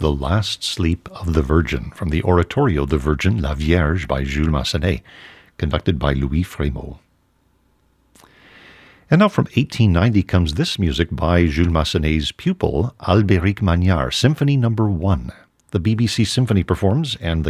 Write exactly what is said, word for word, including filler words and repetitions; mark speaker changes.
Speaker 1: The Last Sleep of the Virgin, from the oratorio The Virgin, La Vierge by Jules Massenet, conducted by Louis Frémaux. And now from eighteen ninety comes this music by Jules Massenet's pupil, Albéric Magnard, Symphony Number One. The B B C Symphony performs, and the